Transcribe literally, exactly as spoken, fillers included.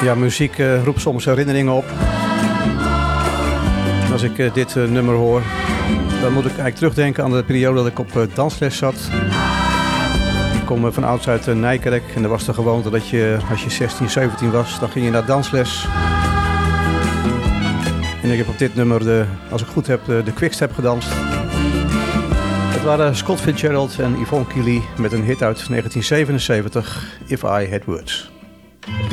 Ja, muziek uh, roept soms herinneringen op. Als ik uh, dit uh, nummer hoor, dan moet ik eigenlijk terugdenken aan de periode dat ik op uh, dansles zat. Ik kom uh, van ouds uit uh, Nijkerk en er was de gewoonte dat je, als je zestien, zeventien was, dan ging je naar dansles. En ik heb op dit nummer, de, als ik goed heb, de, de quickstep gedanst. Het waren Scott Fitzgerald en Yvonne Keely met een hit uit negentien zevenenzeventig, If I Had Words.